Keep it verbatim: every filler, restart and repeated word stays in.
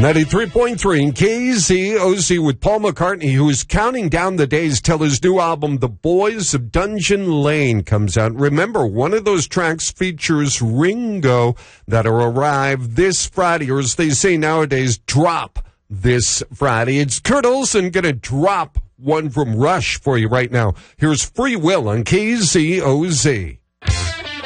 ninety-three point three K Z O Z with Paul McCartney, who is counting down the days till his new album, The Boys of Dungeon Lane, comes out. Remember, one of those tracks features Ringo that'll arrive this Friday, or as they say nowadays, drop this Friday. It's Kurt Olsen going to drop one from Rush for you right now. Here's Free Will on K Z O Z.